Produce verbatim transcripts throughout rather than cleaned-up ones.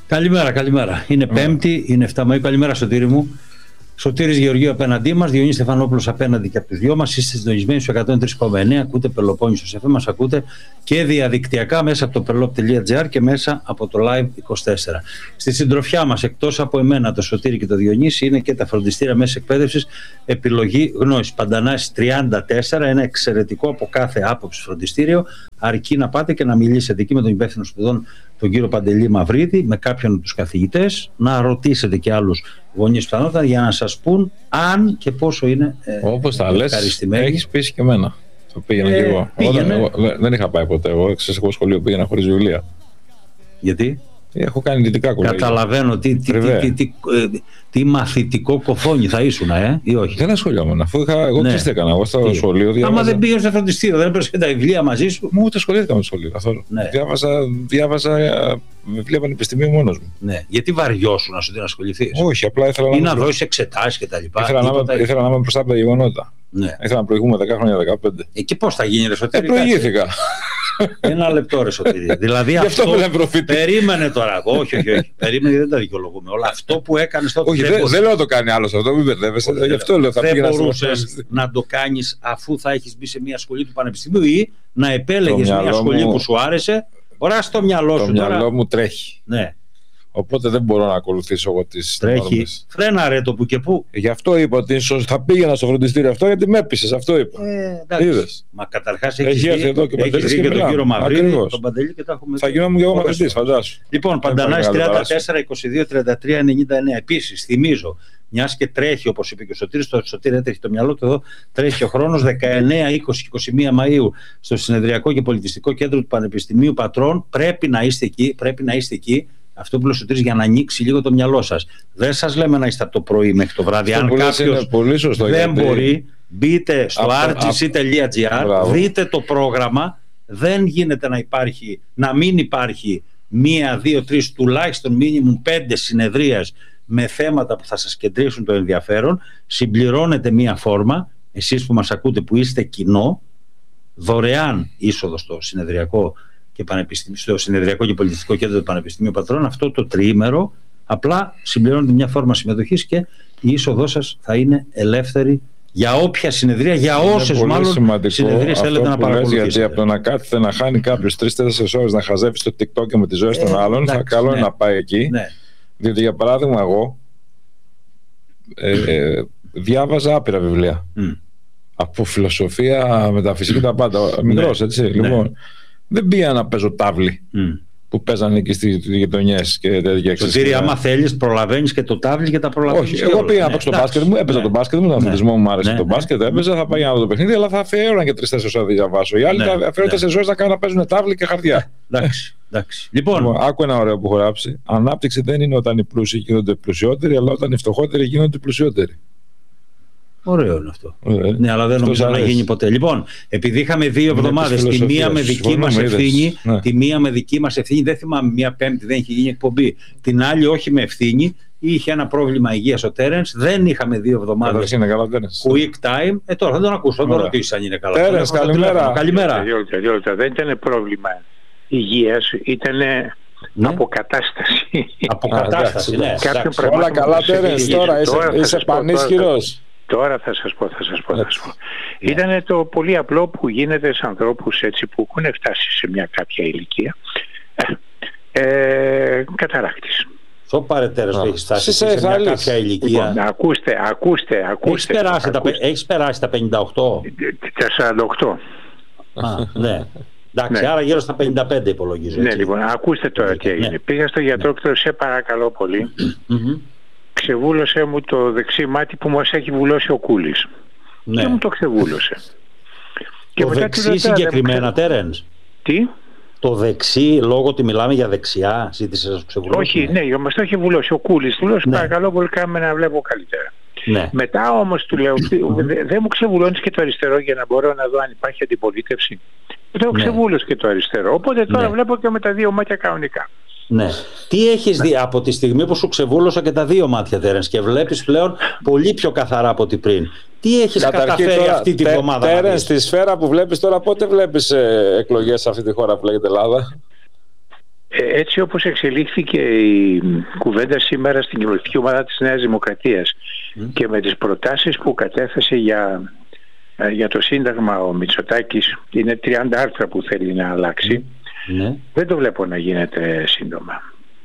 Καλημέρα, καλημέρα. Είναι yeah. Πέμπτη, είναι εφτά Μαΐου. Καλημέρα, Σωτήρη μου. Σωτήρης Γεωργίου απέναντί μας, Διονύσης Στεφανόπουλος απέναντι και από τους δυο μας. Είστε συντονισμένοι στο εκατόν τρία κόμμα εννέα. Ακούτε Πελοπόννησος εφ εμ, μας ακούτε και διαδικτυακά μέσα από το περλόπ τελεία τζι άρ και μέσα από το Live είκοσι τέσσερα. Στη συντροφιά μας, εκτός από εμένα, το Σωτήρη και το Διονύση, είναι και τα φροντιστήρια μέσης εκπαίδευσης Επιλογή Γνώσης. Παντανάσης τριάντα τέσσερα, ένα εξαιρετικό από κάθε άποψη φροντιστήριο. Αρκεί να πάτε και να μιλήσετε εκεί με τον υπεύθυνο σπουδών, τον κύριο Παντελή Μαυρίδη, με κάποιον από τους καθηγητές, να ρωτήσετε και άλλους γονείς πιθανότατα για να σας πούν αν και πόσο είναι ε, όπως τα λες, έχεις πείσει και εμένα. Το πήγαινα ε, και εγώ. Όταν, εγώ. Δεν είχα πάει ποτέ. Εγώ σε εγώ σχολείο πήγαινα χωρίς βιβλία. Γιατί? Έχω κάνει δυτικά κολέγια. Καταλαβαίνω τι, τι, τι, τι, τι, τι, τι μαθητικό κοφόνι θα ήσουν, ε, ή όχι. Δεν ασχολιόμουν. Αφού είχα, εγώ ναι. τι έκανα. Εγώ στο τι? σχολείο διάβαζα. Άμα δεν πήγες στο φροντιστήριο, δεν έπαιρνες τα βιβλία μαζί σου. Μου ούτε ασχολήθηκα με το σχολείο καθόλου. Ναι. Διάβαζα, διάβαζα βιβλία πανεπιστημίου μόνος μου. Ναι. Γιατί βαριώσουν να σου την ασχοληθείς? Όχι, απλά ήθελα ή να, να δώσεις εξετάσεις κτλ. Ήθελα, ήθελα να είμαι μπροστά από τα γεγονότα. Ναι. Ήθελα να προηγούμε δέκα χρόνια, δεκαπέντε. Ε, και πώς θα γίνει, ρε Σωτήρη? Ε, προηγήθηκα. Ένα λεπτό, ρε Σωτήρη. Δηλαδή αυτό. Περίμενε τώρα. Όχι, όχι, όχι. Περίμενε, δεν τα δικαιολογούμε. Όλο αυτό που έκανες τότε. Όχι, δεν, δεν λέω να το κάνει άλλο αυτό, μην μπερδεύεσαι. Γι' αυτό λέω θα δεν μπορούσες να το κάνεις αφού θα έχεις μπει σε μια σχολή του πανεπιστημίου ή να επέλεγες μια σχολή μου... που σου άρεσε. Ωραία, στο μυαλό το σου. Το μυαλό τώρα... μου τρέχει. Ναι. Οπότε δεν μπορώ να ακολουθήσω εγώ τις τρέχει. Φρένα ρε το που και που. Γι' αυτό είπα ότι θα πήγαινα στο φροντιστήριο αυτό, γιατί με έπεισες, αυτό είπα. Ε, Είδες. Μα καταρχάς έχεις έρθει εδώ και, έχεις δει και, και τον κύριο Μαυρίδη, τον Παντελή και τα έχουμε. Θα γινόμουν και εγώ μαθητής, φαντάσου. Λοιπόν, Παντανάσης τριάντα τέσσερα είκοσι δύο τριάντα τρία ενενήντα εννέα. Επίσης, θυμίζω, μιας και τρέχει, όπως είπε και ο Σωτήρης, το Σωτήρη έτρεχε το μυαλό του εδώ, τρέχει ο χρόνος δεκαεννέα, είκοσι και είκοσι μία Μαΐου στο Συνεδριακό και Πολιτιστικό Κέντρο του Πανεπιστημίου Πατρών. Πρέπει να είστε εκεί, πρέπει να είστε εκεί. Αυτό που λέω Σωτήρης, για να ανοίξει λίγο το μυαλό σας. Δεν σας λέμε να είστε από το πρωί μέχρι το βράδυ. Αυτό αν κάποιος δεν γιατί... μπορεί, μπείτε στο αρ τζι σι τελεία τζι άρ, δείτε το πρόγραμμα. Δεν γίνεται να υπάρχει, να μην υπάρχει μία, δύο, τρεις, τουλάχιστον μίνιμουμ πέντε συνεδρίες με θέματα που θα σας κεντρήσουν το ενδιαφέρον. Συμπληρώνετε μία φόρμα, εσείς που μας ακούτε που είστε κοινό, δωρεάν είσοδο στο συνεδριακό και στο Συνεδριακό και Πολιτιστικό Κέντρο του Πανεπιστημίου Πατρών. Αυτό το τριήμερο απλά συμπληρώνετε μια φόρμα συμμετοχής και η είσοδό σας θα είναι ελεύθερη για όποια συνεδρία, για όσες μάλλον συνεδρίες θέλετε να παρακολουθήσετε. Γιατί από το να κάθεται να χάνει κάποιος τρεις τέσσερις ώρες να χαζεύει στο TikTok και με τις ζωές ε, των άλλων, εντάξει, θα καλό ναι. να πάει εκεί. Ναι. Διότι για παράδειγμα εγώ ε, ε, διάβαζα άπειρα βιβλία. Mm. Από φιλοσοφία, μεταφυσική, τα πάντα. Μικρός, έτσι. Ναι. Λοιπόν, δεν πήγα να παίζω τάβλη mm. που παίζανε εκεί στις γειτονιές και τέτοια. Σωτήρη, άμα θέλεις, προλαβαίνεις και το τάβλη και τα προλαβαίνεις. Όχι, εγώ πήγα να παίξω το μπάσκετ μου, έπαιζα το μπάσκετ μου, τον αθλητισμό μου άρεσε το μπάσκετ, έπαιζα, θα πάει να δω το παιχνίδι, αλλά θα αφιέρωνα και τρεις τέσσερις ώρες να διαβάσω. Οι άλλοι θα αφιέρω τέσσερις ώρες να κάνουν να παίζουν τάβλη και χαρτιά. Εντάξει. Λοιπόν, άκου ένα ωραίο που έχω γράψει. Ανάπτυξη δεν είναι όταν οι πλούσιοι γίνονται πλουσιότεροι, αλλά όταν οι φτωχότεροι γίνονται πλουσιότεροι. Ωραίο είναι αυτό. Ωραία. Ναι, αλλά δεν νομίζω να γίνει ποτέ. Λοιπόν, επειδή είχαμε δύο εβδομάδες, τη μία με δική μας ευθύνη, ναι. τη μία με δική μας ευθύνη, δεν θυμάμαι, μία Πέμπτη δεν είχε γίνει εκπομπή. Την άλλη όχι με ευθύνη, είχε ένα πρόβλημα υγείας ο Τέρενς, δεν είχαμε δύο εβδομάδες. Είναι καλά, quick time. Ε, τώρα θα τον ακούσω, θα τον ρωτήσω αν είναι καλά. Τέρενς, καλημέρα. Καλημέρα. Δεν ήταν πρόβλημα υγείας, ήταν. Ναι. Αποκατάσταση. Αποκατάσταση, ναι. Όλα καλά, Τέρενς, τώρα είσαι, είσαι πανίσχυρος. Τώρα θα σας πω, θα σας πω, θα σας πω. Yeah. Ήταν το πολύ απλό που γίνεται σε ανθρώπους έτσι που έχουν φτάσει σε μια κάποια ηλικία. Ε, ε, καταράκτης. Το παρετέρες που έχεις φτάσει σε, σε μια κάποια ηλικία. Λοιπόν, ακούστε, ακούστε, ακούστε. Έχεις περάσει, ακούστε. Τα, έχεις περάσει τα πενήντα οκτώ. Τα σαράντα οκτώ. Α, ναι. Εντάξει, ναι. Άρα γύρω στα πενήντα πέντε υπολογίζω. Ναι, λοιπόν, ακούστε τώρα τι έγινε. Ναι. Πήγα στο γιατρό και ναι. σε παρακαλώ πολύ. Mm-hmm. Ξεβούλωσε μου το δεξί μάτι που μας έχει βουλώσει ο Κούλης. Ναι. Και μου το ξεβούλωσε. Το και δεξί συγκεκριμένα, Τέρενς. Τι? Το δεξί, λόγω ότι μιλάμε για δεξιά, ζήτησε να σου ξεβουλώσει. Όχι, ναι, ναι μας το έχει βουλώσει ο Κούλης. Του λέω, ναι. παρακαλώ πολύ, κάμε να βλέπω καλύτερα. Ναι. Μετά όμως του λέω, δεν δε μου ξεβουλώνεις και το αριστερό για να μπορώ να δω αν υπάρχει αντιπολίτευση. Δεν έχω ναι. ξεβούλωσε και το αριστερό. Οπότε τώρα ναι. βλέπω και με τα δύο μάτια κανονικά. Ναι. Τι έχεις ναι. δει από τη στιγμή που σου ξεβούλωσα και τα δύο μάτια, Τέρενς, και βλέπεις πλέον πολύ πιο καθαρά από ό,τι πριν. Τι έχεις καταφέρει τώρα, αυτή τη βδομάδα? Τέρενς, στη σφαίρα που βλέπεις τώρα, πότε βλέπεις ε, εκλογές σε αυτή τη χώρα που λέγεται Ελλάδα? Έτσι όπως εξελίχθηκε η κουβέντα σήμερα στην κοινοβουλευτική ομάδα της Νέας Δημοκρατίας mm. και με τις προτάσεις που κατέθεσε για, για το Σύνταγμα ο Μητσοτάκης, είναι τριάντα άρθρα που θέλει να αλλάξει, mm. δεν το βλέπω να γίνεται σύντομα.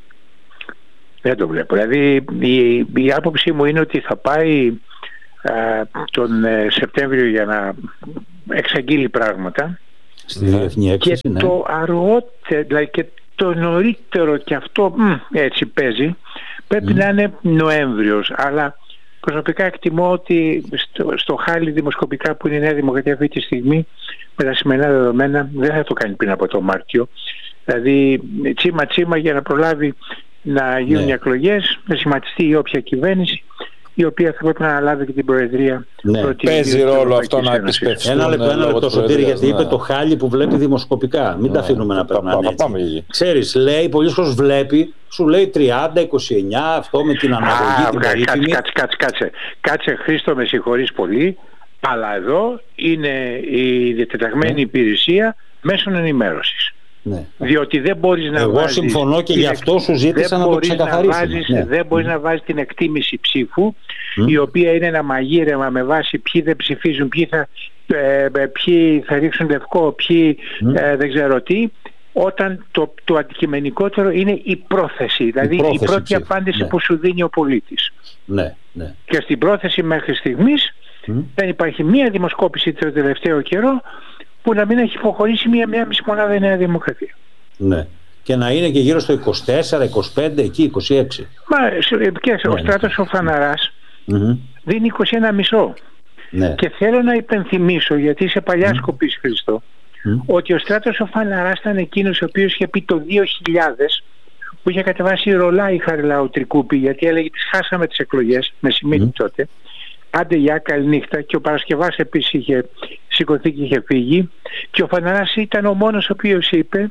Δεν το βλέπω. Δηλαδή η, η άποψή μου είναι ότι θα πάει α, τον ε, Σεπτέμβριο για να εξαγγείλει πράγματα στη διεθνή έκθεση, και ναι. το αργότερο, δηλαδή και το νωρίτερο, και αυτό μ, έτσι παίζει, πρέπει mm. να είναι Νοέμβριος, αλλά προσωπικά εκτιμώ ότι στο, στο χάλι δημοσκοπικά που είναι η Νέα Δημοκρατία αυτή τη στιγμή, με τα σημερινά δεδομένα, δεν θα το κάνει πριν από το Μάρτιο. Δηλαδή τσίμα τσίμα για να προλάβει να γίνουν ναι. εκλογές, να σχηματιστεί η όποια κυβέρνηση, η οποία θα πρέπει να αναλάβει και την Προεδρία. Ναι. Παίζει ρόλο αυτό να επισπευστούν. Ένα λεπτό, ένα λεπτό Σωτήρη, γιατί ναι. είπε το χάλι που βλέπει δημοσκοπικά. Μην ναι. τα αφήνουμε να περνάνε έτσι. Ξέρεις, λέει, πολλοί κόσμος βλέπει, σου λέει τριάντα, είκοσι εννιά, αυτό με την αναγωγή, την περίφημη. Κάτσε, κάτσε, κάτσε. Κάτσε, Χρήστο, με συγχωρείς πολύ, αλλά εδώ είναι η διατεταγμένη ναι. υπηρεσία μέσων ενημέρωσης. Ναι. Διότι δεν μπορείς να Εγώ βάζεις... συμφωνώ και γι' αυτό σου ζήτησα να το ξεκαθαρίσουμε. Ναι. Δεν μπορείς mm. να βάζεις την εκτίμηση ψήφου, mm. η οποία είναι ένα μαγείρεμα με βάση ποιοι δεν ψηφίζουν, ποιοι θα, ε, ποιοι θα ρίξουν λευκό, ποιοι mm. ε, δεν ξέρω τι, όταν το, το αντικειμενικότερο είναι η πρόθεση, δηλαδή η, πρόθεση η πρώτη ψήφου. απάντηση ναι. που σου δίνει ο πολίτης. Ναι, ναι. Και στην πρόθεση μέχρι στιγμής mm. δεν υπάρχει μία δημοσκόπηση το τελευταίο καιρό που να μην έχει υποχωρήσει μία, μία μισή μονάδα η Νέα Δημοκρατία. Ναι. Και να είναι και γύρω στο είκοσι τέσσερα, είκοσι πέντε, εκεί είκοσι έξι. Μα και ναι, ο Στράτος ο Φαναράς mm-hmm. δίνει είκοσι ένα κόμμα πέντε. Ναι. Και θέλω να υπενθυμίσω, γιατί είσαι παλιά mm. σκοπής, Χριστό, mm. ότι ο Στράτος ο Φαναράς ήταν εκείνος ο οποίος είχε πει το δύο χιλιάδες, που είχε κατεβάσει ρολά η Χαριλάου Τρικούπη, γιατί έλεγε τις χάσαμε τις εκλογές, με σημείο mm. τότε. Άντε για καλή νύχτα, και ο Παρασκευάς επίσης είχε σηκωθεί και είχε φύγει, και ο Φαναράς ήταν ο μόνος ο οποίος είπε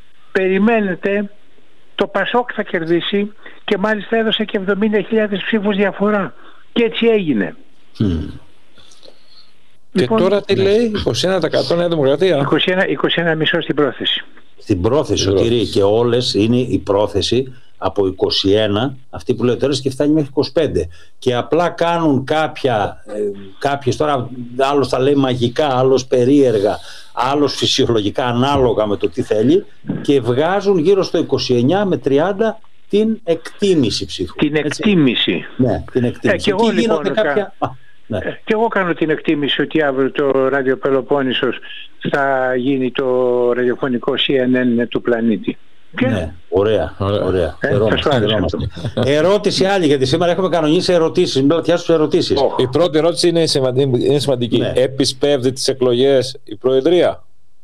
περιμένετε, το Πασόκ θα κερδίσει, και μάλιστα έδωσε και εβδομήντα χιλιάδες ψήφους διαφορά, και έτσι έγινε. Mm. Λοιπόν, και τώρα τι λέει, είκοσι ένα τοις εκατό Νέα Δημοκρατία, είκοσι ένα κόμμα πέντε στην πρόθεση. Στην πρόθεση, Σωτήρη, και όλες είναι η πρόθεση από είκοσι ένα, αυτή που λέω τώρα, και φτάνει μέχρι είκοσι πέντε. Και απλά κάνουν κάποια, ε, κάποιες τώρα, άλλος τα λέει μαγικά, άλλος περίεργα, άλλος φυσιολογικά, ανάλογα με το τι θέλει, και βγάζουν γύρω στο είκοσι εννιά με τριάντα την εκτίμηση ψήφου. Την εκτίμηση. Ναι, την εκτίμηση. Ε, και, εγώ, λοιπόν, κάποια... κα... ναι. ε, και εγώ κάνω την εκτίμηση ότι αύριο το Ράδιο Πελοπόννησος θα γίνει το ραδιοφωνικό σι εν εν του πλανήτη. Και... Ναι, ωραία, ωραία. ωραία. Ε, ερώτηση άλλη, γιατί σήμερα έχουμε κανονίσει ερωτήσεις. Μην πλατιάσω τις ερωτήσεις. Oh. Η πρώτη ερώτηση είναι σημαντική. Είναι σημαντική. Ναι. Επισπεύδει τις εκλογές η Προεδρία?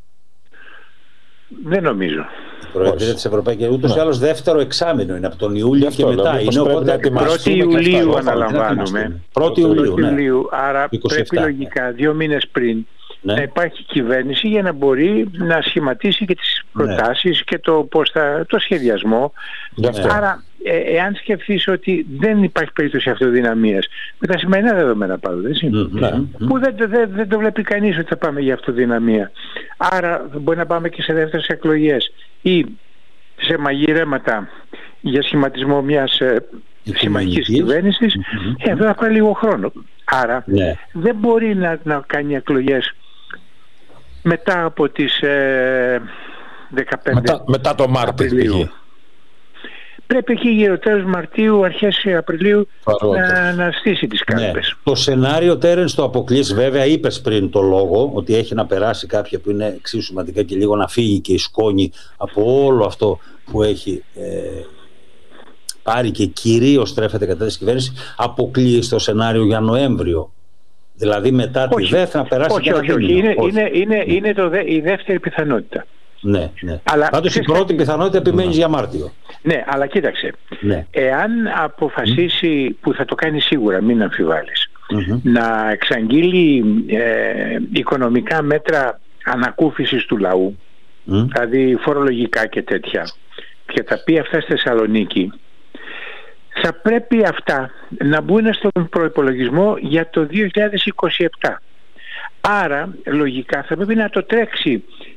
Δεν νομίζω. Η Προεδρία της Ευρωπαϊκής, ούτως ή άλλως δεύτερο εξάμηνο είναι από τον Ιούλιο και μετά. Είναι οπότε πρώτη Ιουλίου αναλαμβάνουμε. πρώτη Ιουλίου, ναι. Άρα πρέπει λογικά δύο μήνες πριν ναι. να υπάρχει κυβέρνηση για να μπορεί να σχηματίσει και τις προτάσεις ναι. και το, πώς θα, το σχεδιασμό. Ναι. Άρα ε, εάν σκεφτείς ότι δεν υπάρχει περίπτωση αυτοδυναμίας, με τα σημερινά δεδομένα πάντως, mm-hmm. ναι. που δεν, δεν, δεν το βλέπει κανείς ότι θα πάμε για αυτοδυναμία. Άρα μπορεί να πάμε και σε δεύτερες εκλογές ή σε μαγειρέματα για σχηματισμό μιας ε, συμμαχικής κυβέρνησης, mm-hmm. ε, θα πάει λίγο χρόνο. Άρα ναι. δεν μπορεί να, να κάνει εκλογές μετά από τις ε, δεκαπέντε μετά, μετά το Μάρτιο. Πρέπει εκεί γύρω τέλος Μαρτίου, αρχές Απριλίου να, να στήσει τις κάλπες. Ναι. Το σενάριο Τέρενς το αποκλείς, βέβαια είπες πριν το λόγο ότι έχει να περάσει κάποια που είναι εξίσου σημαντικά και λίγο να φύγει και η σκόνη από όλο αυτό που έχει ε, πάρει και κυρίως στρέφεται κατά της κυβέρνησης. Αποκλείει το σενάριο για Νοέμβριο. Δηλαδή μετά όχι, τη δεύτερη να περάσει όχι, και ένα όχι, όχι. Είναι, είναι, είναι, είναι το δε, η δεύτερη πιθανότητα. Ναι, ναι. Αλλά πάντως η πρώτη και... πιθανότητα επιμένεις ναι. για Μάρτιο. Ναι, αλλά κοίταξε. Ναι. Εάν αποφασίσει, mm. που θα το κάνει σίγουρα, μην αμφιβάλλεις, mm-hmm. να εξαγγείλει ε, οικονομικά μέτρα ανακούφισης του λαού, mm. δηλαδή φορολογικά και τέτοια, και θα πει αυτά στη Θεσσαλονίκη, θα πρέπει αυτά να μπουν στον προϋπολογισμό για το δύο χιλιάδες είκοσι επτά. Άρα λογικά θα πρέπει να το τρέξει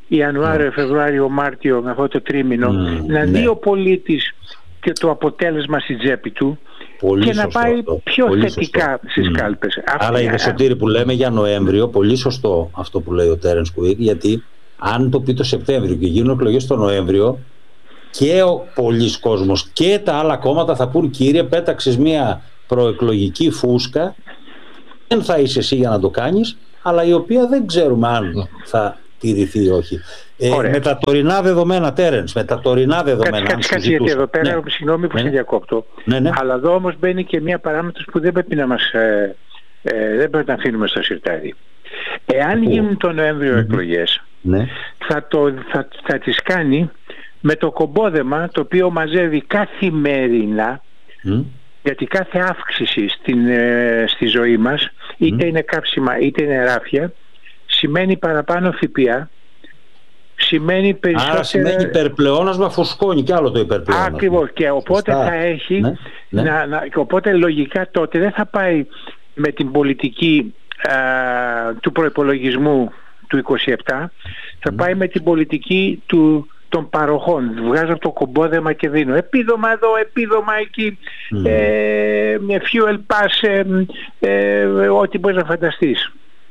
Ιανουάριο, Φεβρουάριο, Μάρτιο, με αυτό το τρίμηνο, mm, να δει ναι. ο πολίτης και το αποτέλεσμα στην τσέπη του. Πολύ και να πάει αυτό. πιο πολύ θετικά σωστό. στις mm. κάλπες. Άρα η Σωτήρη που λέμε για Νοέμβριο, πολύ σωστό αυτό που λέει ο Τέρενς Κουίκ, γιατί αν το πει το Σεπτέμβριο και γίνουν εκλογές το Νοέμβριο, και ο πολλής κόσμος και τα άλλα κόμματα θα πούν, κύριε, πέταξες μια προεκλογική φούσκα, δεν θα είσαι εσύ για να το κάνεις, αλλά η οποία δεν ξέρουμε αν θα τηρηθεί ή όχι. Ε, με τα τωρινά δεδομένα, Τέρενς, με τα τωρινά δεδομένα. Κάτσε, κάτσε, γιατί εδώ πέρα, ναι. συγγνώμη που ναι. σε διακόπτω, ναι, ναι. αλλά εδώ όμως μπαίνει και μια παράμετρος που δεν πρέπει να μας, ε, ε, δεν πρέπει να αφήνουμε στο σιρτάρι. Εάν oh. γίνουν το Νοέμβριο mm-hmm. εκλογές, ναι. θα, το, θα, θα τις κάνει με το κομπόδεμα το οποίο μαζεύει καθημερινά, mm. γιατί κάθε αύξηση στην, ε, στη ζωή μας, είτε mm. είναι κάψιμα είτε είναι ράφια, σημαίνει παραπάνω ΦΠΑ, σημαίνει περισσότερο... Άρα σημαίνει υπερπλεόνασμα, φουσκώνει κι άλλο το υπερπλεόνασμα. Ακριβώς, και οπότε Φωστά. θα έχει, ναι, ναι. Να, να, και οπότε λογικά τότε δεν θα πάει με την πολιτική α, του προϋπολογισμού του είκοσι επτά, θα mm. πάει με την πολιτική του, των παροχών. Βγάζω το κομπόδεμα και δίνω επίδομα εδώ, επίδομα εκεί, mm. ε, με fuel pass, ε, ε, ό,τι μπορείς να φανταστείς.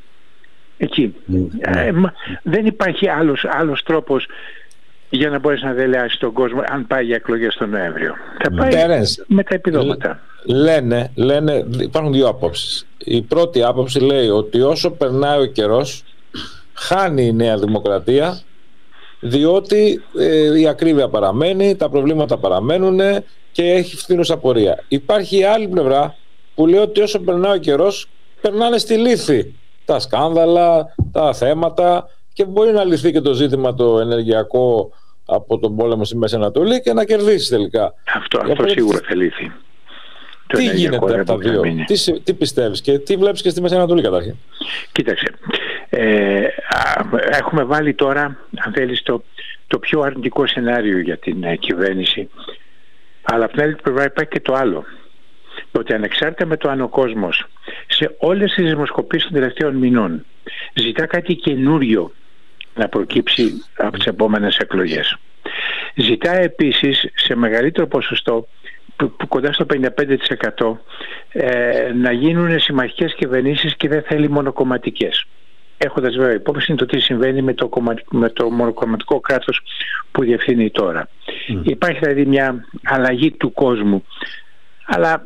Εκεί. Mm. Ε, δεν υπάρχει άλλος, άλλος τρόπος για να μπορείς να δελεάσεις τον κόσμο αν πάει για εκλογές τον Νοέμβριο. Θα πάει Τέρενς, με τα επιδόματα. Λένε, λένε, υπάρχουν δύο άποψεις. Η πρώτη άποψη λέει ότι όσο περνάει ο καιρός χάνει η Νέα Δημοκρατία, διότι ε, η ακρίβεια παραμένει, τα προβλήματα παραμένουν και έχει φθήνουσα πορεία. Υπάρχει η άλλη πλευρά που λέει ότι όσο περνάει ο καιρός περνάνε στη λύθη τα σκάνδαλα, τα θέματα, και μπορεί να λυθεί και το ζήτημα το ενεργειακό από τον πόλεμο στη Μέση Ανατολή και να κερδίσει τελικά. Αυτό, αυτό πέρα, σίγουρα θα λύθει. Τι γίνεται από τα δύο, τι, τι πιστεύεις και τι βλέπεις και στη Μέση Ανατολή καταρχήν? Κοίταξε, ε, έχουμε βάλει τώρα, αν θέλεις, το, το πιο αρνητικό σενάριο για την ε, κυβέρνηση, αλλά από την άλλη πλευρά υπάρχει και το άλλο. Ότι ανεξάρτητα με το αν ο κόσμος σε όλες τις δημοσκοπήσεις των τελευταίων μηνών ζητά κάτι καινούριο να προκύψει από τις επόμενες εκλογές, ζητά επίσης σε μεγαλύτερο ποσοστό, που, που κοντά στο πενήντα πέντε τοις εκατό, ε, να γίνουν συμμαχικές κυβερνήσεις και δεν θέλει μονοκομματικές. Έχοντας βέβαια υπόψη το τι συμβαίνει με το, με το μονοκομματικό κράτος που διευθύνει τώρα. Mm. Υπάρχει δηλαδή μια αλλαγή του κόσμου. Αλλά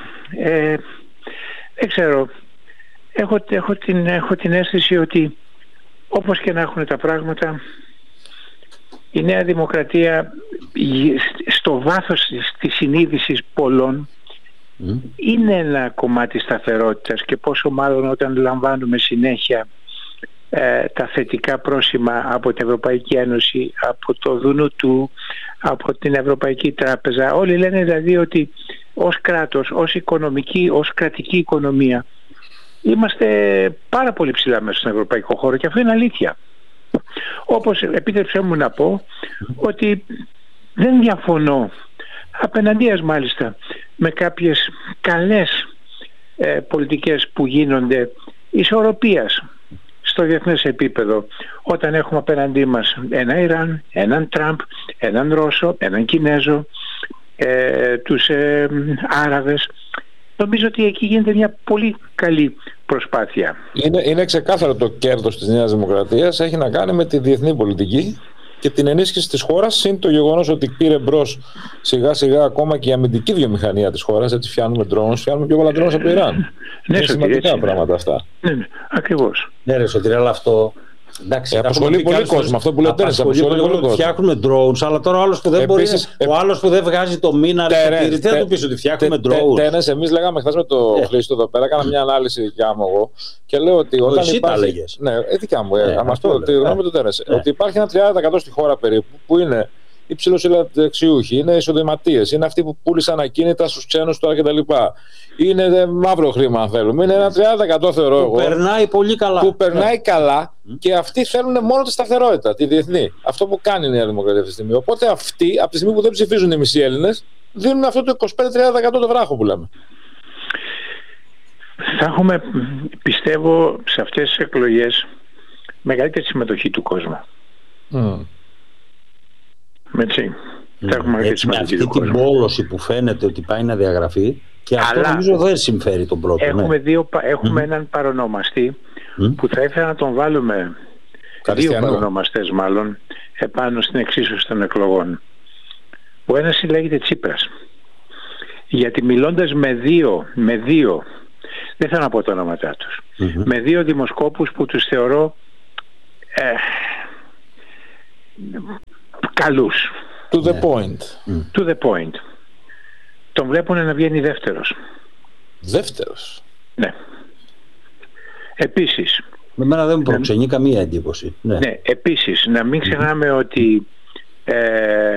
ε, δεν ξέρω, έχω, έχω, την, έχω την αίσθηση ότι όπως και να έχουν τα πράγματα, η Νέα Δημοκρατία στο βάθος της συνείδησης πολλών mm. είναι ένα κομμάτι σταθερότητας, και πόσο μάλλον όταν λαμβάνουμε συνέχεια ε, τα θετικά πρόσημα από την Ευρωπαϊκή Ένωση, από το Δουνουτού, από την Ευρωπαϊκή Τράπεζα. Όλοι λένε δηλαδή ότι ως κράτος, ως οικονομική, ως κρατική οικονομία είμαστε πάρα πολύ ψηλά μέσα στον ευρωπαϊκό χώρο, και αυτό είναι αλήθεια. Όπως επίτρεψέ μου να πω ότι δεν διαφωνώ, απέναντίας μάλιστα, με κάποιες καλές ε, πολιτικές που γίνονται ισορροπίας στο διεθνές επίπεδο, όταν έχουμε απέναντί μας ένα Ιράν, έναν Τραμπ, έναν Ρώσο, έναν Κινέζο, ε, τους ε, Άραβες. Νομίζω ότι εκεί γίνεται μια πολύ καλή προσπάθεια. Είναι, είναι ξεκάθαρο το κέρδος της Νέας Δημοκρατίας έχει να κάνει με τη διεθνή πολιτική και την ενίσχυση της χώρας, συν το γεγονός ότι πήρε μπρος σιγά σιγά ακόμα και η αμυντική βιομηχανία της χώρας. Έτσι φτιάχνουμε drones, φτιάχνουμε πιο πολλά drones από το Ιράν. Ναι, είναι σημαντικά έτσι, πράγματα αυτά. Ναι, ναι, ακριβώς. Ναι, ρε Σωτήρη, αλλά αυτό... Εντάξει, ε, απασχολεί πολύ κόσμο. Αυτό που λέω Τέρενς, απασχολεί πολύ κόσμο. Φτιάχνουμε drones, αλλά τώρα ο άλλος που δεν Επίσης, μπορεί. Ε, ο άλλος που δεν βγάζει το μήνα, τι θα του πει ότι φτιάχνουμε drones. Τέρενς, εμείς λέγαμε χθες με το yeah. Χρήστο εδώ πέρα, έκανα μια ανάλυση δικιά μου εγώ και λέω ότι όταν. Εσύ υπάρχει... τα λέγες. Ναι, ε, δικιά μου. Ε, yeah, αυτό, τη γνώμη του Τέρενς. Ότι υπάρχει ένα τριάντα τοις εκατό στη χώρα περίπου που είναι υψηλοσυλλεξιούχοι, είναι εισοδηματίες, είναι αυτοί που πούλησαν ακίνητα στους ξένους τώρα κτλ. Είναι μαύρο χρήμα, αν θέλουμε. Είναι ένα τριάντα τοις εκατό θεωρώ που εγώ. Που περνάει πολύ καλά. Που περνάει yeah. καλά mm. και αυτοί θέλουν μόνο τη σταθερότητα, τη διεθνή. Αυτό που κάνει η Νέα Δημοκρατία αυτή τη στιγμή. Οπότε αυτοί, από τη στιγμή που δεν ψηφίζουν οι μισοί Έλληνες, δίνουν αυτό το είκοσι πέντε με τριάντα τοις εκατό το βράχο που λέμε. Θα έχουμε, πιστεύω, σε αυτές τις εκλογές μεγαλύτερη συμμετοχή του κόσμου. Mm. Έτσι. Mm. Έτσι, με αυτή την πόλωση που φαίνεται ότι πάει να διαγραφεί, και αυτό αλλά νομίζω δεν συμφέρει τον πρώτο. Έχουμε, ναι. δύο, έχουμε mm. έναν παρονομαστή mm. που θα ήθελα να τον βάλουμε, δύο παρονομαστές μάλλον, επάνω στην εξίσωση των εκλογών. Ο ένας λέγεται Τσίπρας. Γιατί μιλώντας με δύο, με δύο, δεν θέλω να πω τα ονόματά τους, mm-hmm. με δύο δημοσκόπους που τους θεωρώ ε, καλούς. To the point. To the point. Τον βλέπουν να βγαίνει δεύτερος. Δεύτερος? Ναι. Επίσης. Με μένα δεν μου προξενεί να... καμία εντύπωση. Ναι. ναι. Επίσης, να μην ξεχνάμε ότι ε,